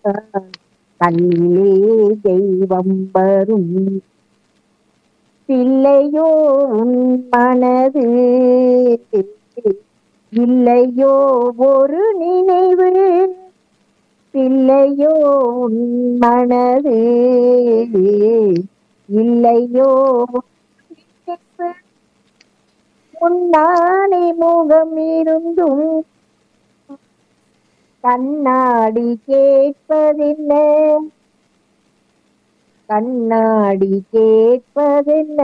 கண்ணிலே தெய்வம் வரும் பிள்ளையோ உன் மனது இல்லையோ ஒரு நினைவு பிள்ளையோ உன் மனது இல்லையோ நினைவு. முன்னாடி முகம் இருந்தும் கண்ணாடி கேட்பதில்லை கண்ணாடி கேட்பதில்ல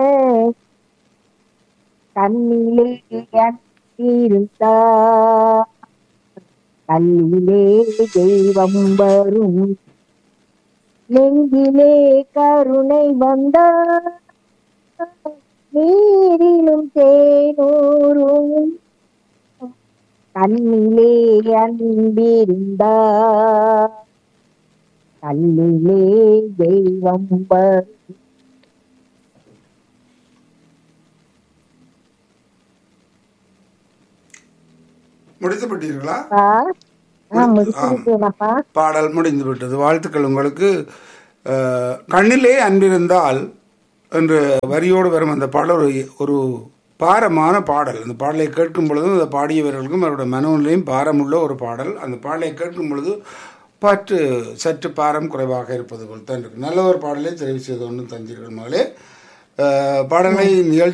கண்ணிலே இருந்தா கண்ணிலே தெய்வம் வரும் நெஞ்சிலே கருணை வந்தா நீரிலும் தேனூரும் கண்ணிலே அன்பிருந்தா கண்ணிலே தெய்வம் வரும். முடித்து விட்டீர்களா? முடிச்சுவிட்டேனப்பா. பாடல் முடிந்து விட்டது. வாழ்த்துக்கள் உங்களுக்கு. கண்ணிலே அன்பிருந்தால் என்று வரியோடு வரும் அந்த பாடல் ஒரு பாரமான பாடல். அந்த பாடலை கேட்கும் பொழுதும் அந்த பாடியவர்களுக்கும் அவருடைய மனநிலையும் பாரமுள்ள ஒரு பாடல். அந்த பாடலை கேட்கும் பொழுது பற்று சற்று பாரம் குறைவாக இருப்பது போல் தான் இருக்கு. நல்ல ஒரு பாடலை தெரிவு செய்து ஒன்று தந்தீர்கள் மகளே. பாடலை நிகழ்ச்சி